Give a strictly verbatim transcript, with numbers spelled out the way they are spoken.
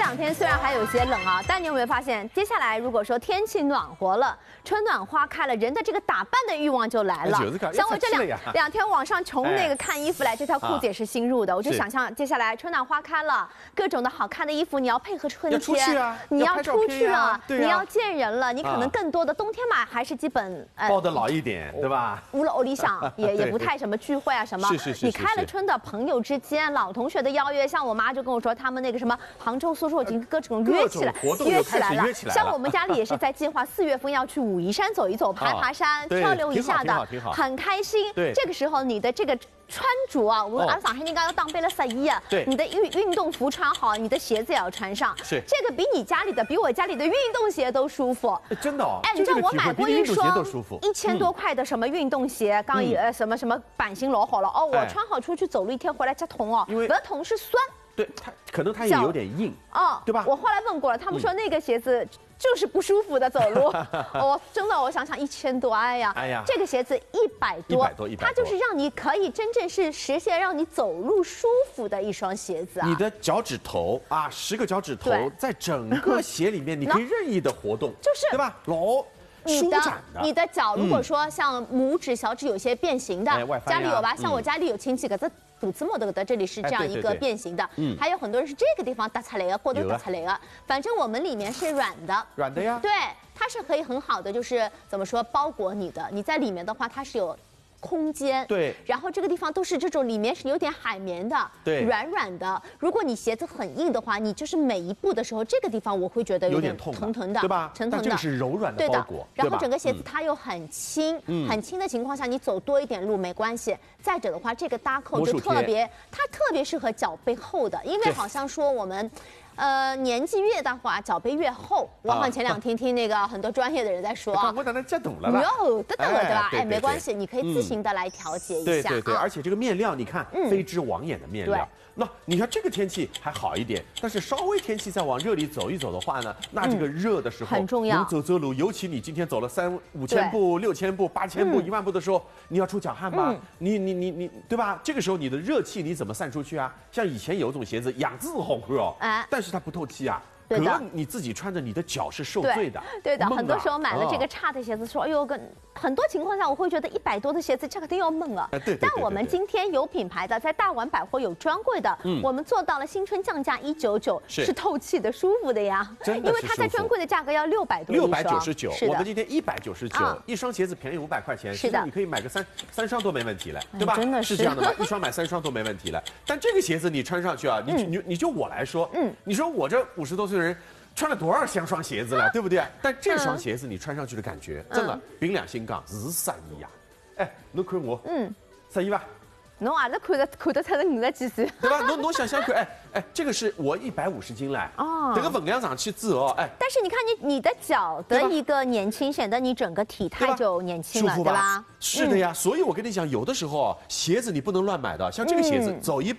两天虽然还有些冷啊，但你有没有发现，接下来如果说天气暖和了，春暖花开了，人的这个打扮的欲望就来了。像我这两两天网上穷那个看衣服来，这条裤子也是新入的，我就想象接下来春暖花开了，各种的好看的衣服，你要配合春天，你要出去了，你要见人了，你可能更多的冬天嘛，还是基本呃包的老一点，对吧？ 屋了屋里想也也不太什么聚会啊什么。 是是是。 你开了春的朋友之间，老同学的邀约，像我妈就跟我说，他们那个什么杭州、苏州已经各种约起来， 约起来了。像我们家里也是在计划四月份要去武夷山走一走，爬爬山，漂流一下的，很开心。 对， 这个时候你的这个穿着啊，我们阿上海应该要当备了十一啊。 对， 你的运运动服穿好，你的鞋子也要穿上。 是， 这个比你家里的，比我家里的运动鞋都舒服。 真的哦。 哎，你知道我买过一双一千多嗯块的什么运动鞋，刚呃什么什么版型老好了哦，我穿好出去走路一天回来加痛哦，不是痛是酸。 对它可能它也有点硬哦， 对吧？ 我后来问过了，他们说那个鞋子就是不舒服的走路。我真的，我想想一千多，哎呀， 哎呀， 这个鞋子一百多， 一百多，一百多， 它就是让你可以真正是实现让你走路舒服的一双鞋子啊。 你的脚趾头啊，十个脚趾头在整个鞋里面，你可以任意的活动， 就是对吧？老。 你的你的脚，如果说像拇指、小指有些变形的，家里有吧？像我家里有亲戚，可是肚子摸的的这里是这样一个变形的，还有很多人是这个地方搭出来的，或者搭出来的。反正我们里面是软的， 软的呀。 对，它是可以很好的，就是怎么说包裹你的。你在里面的话，它是有空间， 对， 然后这个地方都是这种里面是有点海绵的， 对， 软软的。如果你鞋子很硬的话，你就是每一步的时候，这个地方我会觉得有点疼疼的， 对吧？ 疼疼的。 这个是柔软的包裹， 然后整个鞋子它又很轻，很轻的情况下，你走多一点路没关系。再者的话，这个搭扣就特别，它特别适合脚背厚的，因为好像说我们。呃，年纪越大话，脚背越厚。我好像前两天听那个很多专业的人在说啊， 我当然这懂了吧？ 有得懂了对吧？哎，没关系，你可以自行的来调节一下。 对对对，而且这个面料，你看非织网眼的面料。那你看这个天气还好一点，但是稍微天气再往热里走一走的话呢，那这个热的时候很重要。 能走走路，尤其你今天走了三五千步、六千步、八千步、一万步的时候，你要出脚汗吧？你你你你，对吧？这个时候你的热气你怎么散出去啊？像以前有一种鞋子，养字好看哦，但是它不透气啊。 对的， 你自己穿着，你的脚是受罪的。 对的，很多时候买了这个差的鞋子，说哎呦，跟很多情况下我会觉得一百多的鞋子这个都要闷了。 对。 但我们今天有品牌的，在大丸百货有专柜的，我们做到了新春降价一九九，是透气的、舒服的呀。 真的， 因为它在专柜的价格要六百多， 六百九十九，我们今天一百九十九，一双鞋子便宜五百块钱， 是的， 你可以买个三三双都没问题了，对吧？ 真的是这样的吗？一双买三双都没问题了。但这个鞋子你穿上去啊，你你你就我来说，嗯，你说我这五十多岁的人。穿了多少千双鞋子了，对不对？但这双鞋子你穿上去的感觉，真的冰两新港日十一呀！哎，侬看我，嗯，十一吧。 侬也是看得看得出来五十几岁， 对吧？侬侬想想看，哎哎，这个是我一百五十斤嘞，哦，这个分量上去之后，哎， 但是你看你你的脚的一个年轻，显得你整个体态就年轻了，对吧？ 是的呀，所以我跟你讲，有的时候鞋子你不能乱买的，像这个鞋子走一